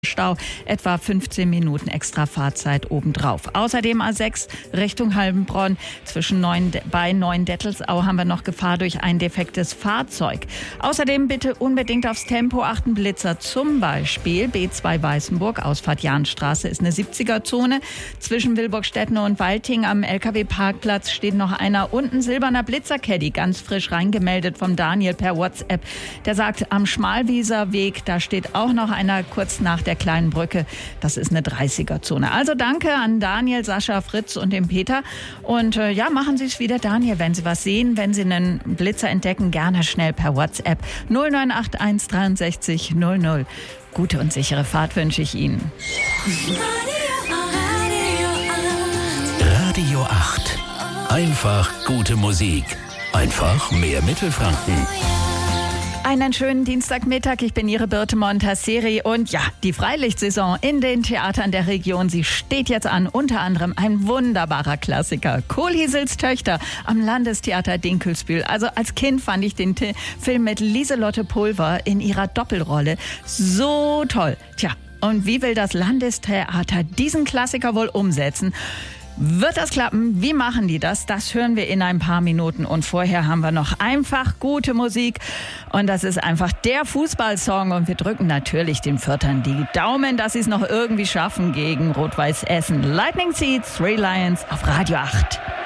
Stau, etwa 15 Minuten extra Fahrzeit obendrauf. Außerdem A6 Richtung Heilbronn bei Neuendettelsau haben wir noch Gefahr durch ein defektes Fahrzeug. Außerdem bitte unbedingt aufs Tempo achten. Blitzer zum Beispiel B2 Weißenburg, Ausfahrt Jahnstraße ist eine 70er-Zone. Zwischen Wilburgstetten und Walting am LKW-Parkplatz steht noch einer. Und ein silberner Blitzer-Caddy, ganz frisch reingemeldet vom Daniel per WhatsApp. Der sagt, am Schmalwieser Weg, da steht auch noch einer kurz nach der kleinen Brücke. Das ist eine 30er-Zone. Also danke an Daniel, Sascha, Fritz und den Peter. Und machen Sie es wieder, Daniel, wenn Sie was sehen, wenn Sie einen Blitzer entdecken, gerne schnell per WhatsApp 0981 63 00. Gute und sichere Fahrt wünsche ich Ihnen. Radio 8. Einfach gute Musik. Einfach mehr Mittelfranken. Einen schönen Dienstagmittag, ich bin Ihre Birte Montasseri und ja, die Freilichtsaison in den Theatern der Region, sie steht jetzt an, unter anderem ein wunderbarer Klassiker, Kohlhiesels Töchter am Landestheater Dinkelsbühl. Also als Kind fand ich den Film mit Lieselotte Pulver in ihrer Doppelrolle so toll. Tja, und wie will das Landestheater diesen Klassiker wohl umsetzen? Wird das klappen? Wie machen die das? Das hören wir in ein paar Minuten. Und vorher haben wir noch einfach gute Musik. Und das ist einfach der Fußballsong. Und wir drücken natürlich den Fürtern die Daumen, dass sie es noch irgendwie schaffen gegen Rot-Weiß Essen. Lightning Seeds, Three Lions auf Radio 8.